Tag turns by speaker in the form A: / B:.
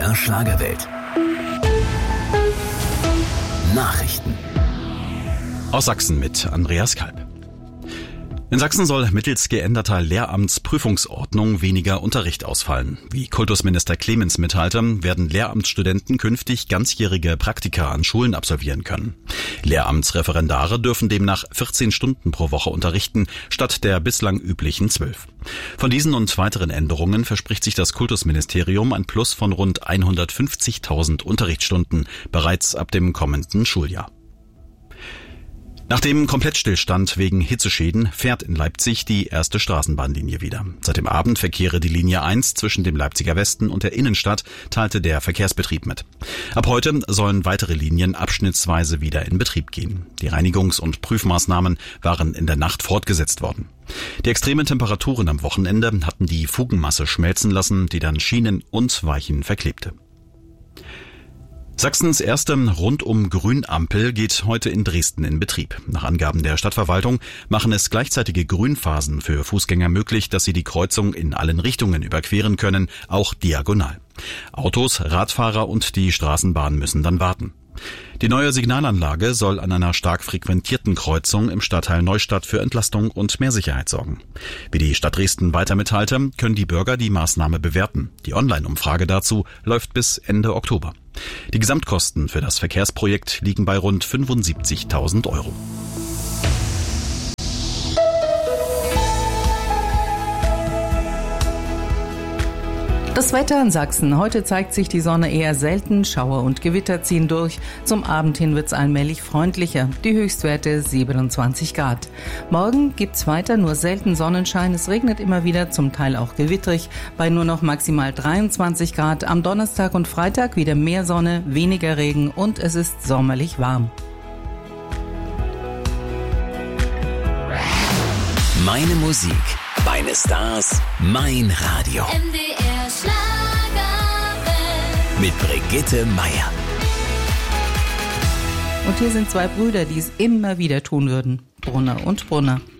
A: MDR Schlagerwelt. Nachrichten.
B: Aus Sachsen mit Andreas Kalb. In Sachsen soll mittels geänderter Lehramtsprüfungsordnung weniger Unterricht ausfallen. Wie Kultusminister Clemens mitteilte, werden Lehramtsstudenten künftig ganzjährige Praktika an Schulen absolvieren können. Lehramtsreferendare dürfen demnach 14 Stunden pro Woche unterrichten, statt der bislang üblichen 12. Von diesen und weiteren Änderungen verspricht sich das Kultusministerium ein Plus von rund 150.000 Unterrichtsstunden bereits ab dem kommenden Schuljahr. Nach dem Komplettstillstand wegen Hitzeschäden fährt in Leipzig die erste Straßenbahnlinie wieder. Seit dem Abend verkehre die Linie 1 zwischen dem Leipziger Westen und der Innenstadt, teilte der Verkehrsbetrieb mit. Ab heute sollen weitere Linien abschnittsweise wieder in Betrieb gehen. Die Reinigungs- und Prüfmaßnahmen waren in der Nacht fortgesetzt worden. Die extremen Temperaturen am Wochenende hatten die Fugenmasse schmelzen lassen, die dann Schienen und Weichen verklebte. Sachsens erste Rundum-Grün-Ampel geht heute in Dresden in Betrieb. Nach Angaben der Stadtverwaltung machen es gleichzeitige Grünphasen für Fußgänger möglich, dass sie die Kreuzung in allen Richtungen überqueren können, auch diagonal. Autos, Radfahrer und die Straßenbahn müssen dann warten. Die neue Signalanlage soll an einer stark frequentierten Kreuzung im Stadtteil Neustadt für Entlastung und mehr Sicherheit sorgen. Wie die Stadt Dresden weiter mitteilte, können die Bürger die Maßnahme bewerten. Die Online-Umfrage dazu läuft bis Ende Oktober. Die Gesamtkosten für das Verkehrsprojekt liegen bei rund 75.000 €.
C: Das Wetter in Sachsen. Heute zeigt sich die Sonne eher selten. Schauer und Gewitter ziehen durch. Zum Abend hin wird es allmählich freundlicher. Die Höchstwerte 27 Grad. Morgen gibt's weiter nur selten Sonnenschein. Es regnet immer wieder, zum Teil auch gewittrig, bei nur noch maximal 23 Grad. Am Donnerstag und Freitag wieder mehr Sonne, weniger Regen und es ist sommerlich warm.
A: Meine Musik, meine Stars, mein Radio.
D: MDR Schlagerwelt.
A: Mit Brigitte Meier.
C: Und hier sind zwei Brüder, die es immer wieder tun würden. Brunner und Brunner.